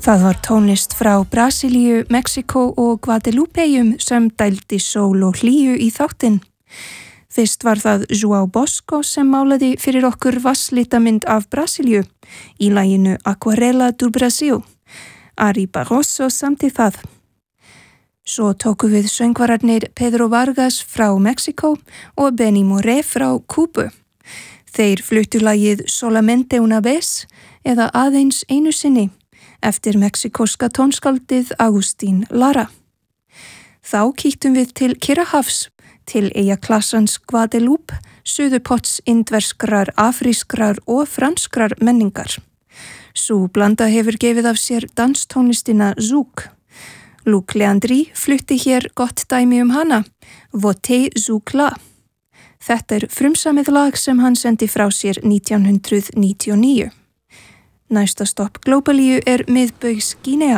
Það var tónlist frá Brasilíu, Mexíkó og Guadeloupeyjum sem dældi sól og hlýju í þáttinn. Fyrst var það João Bosco sem málaði fyrir okkur vatnslitamynd af Brasilíu í laginu Aquarela do Brasil. Ari Barroso samti það. Svo tóku við söngvararnir Pedro Vargas frá Mexíkó og Benny Moré frá Kúbu. Þeir fluttu lagið Solamente una vez eða aðeins einu sinni eftir mexikóska tónskáldið Agustín Lara. Þá kíktum við til Kyrrahafs, til eyjaklassans Guadeloupe, suðurpotts indverskrar, afrískrar og franskrar menningar. Sú blanda hefur gefið af sér danstónlistina Zouk. Luc Leandri flutti hér gott dæmi hana, Voté Zouk-la. Þetta frumsamið lag sem hann sendi frá sér 1999. Næsta stopp Glóbalíu miðbaugs Gínea.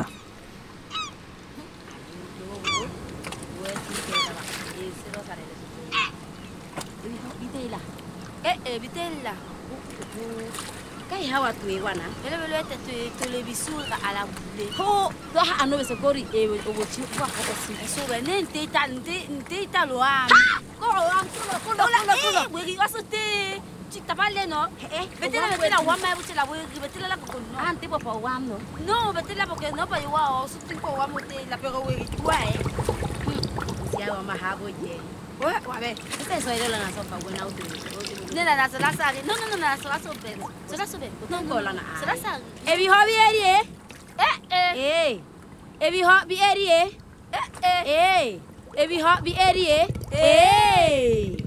Bitella. Kai hawa tu wana. Ele tu le bisura ala de. Ho, do ha ano se kori o chi kwa ko si. So be nte ta lo am. Ko am ko. We ga so te. Chita pale no. Betela wa ma butela we betela la ko no. Ante po wa no. No, betela porque no pa yo o so tipo wa mo te la pero we wa Si hawa ma ha bo ye. Wa be. Este so ile la sopa buena auto. Nena, se la sari. No, se la sobe. Se la sobe. Non cola na. Se la sari. E vi hobby eri. E vi hobby eri. E vi hobby eri.